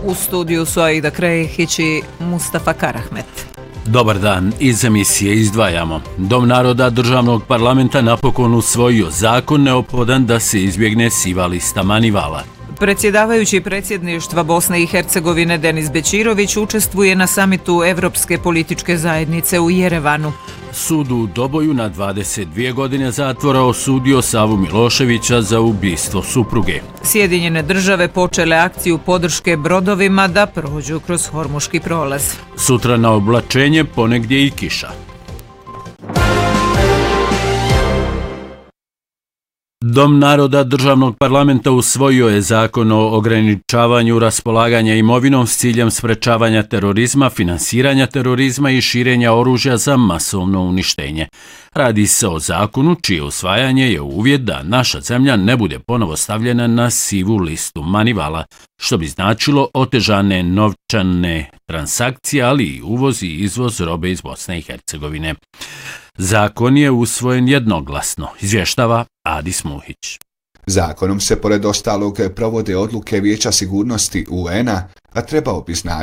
U studiju su Aida Krehić i Mustafa Karahmet. Dobar dan, iz emisije izdvajamo. Dom naroda državnog parlamenta napokon usvojio zakon neophodan da se izbjegne siva lista Manivala. Predsjedavajući predsjedništva Bosne i Hercegovine Denis Bećirović učestvuje na samitu Evropske političke zajednice u Jerevanu. Sud u Doboju na 22 godine zatvora osudio Savu Miloševića za ubistvo supruge. Sjedinjene države počele akciju podrške brodovima da prođu kroz Hormuški prolaz. Sutra na oblačenje ponegdje i kiša. Dom naroda državnog parlamenta usvojio je zakon o ograničavanju raspolaganja imovinom s ciljem sprečavanja terorizma, finansiranja terorizma i širenja oružja za masovno uništenje. Radi se o zakonu čije usvajanje je uvjet da naša zemlja ne bude ponovo stavljena na sivu listu Manivala, što bi značilo otežane novčane transakcije, ali i uvoz i izvoz robe iz Bosne i Hercegovine. Zakon je usvojen jednoglasno, izvještava Adis Muhić. Zakonom se pored ostalog provode odluke Vijeća sigurnosti UN-a, a trebao bi značiti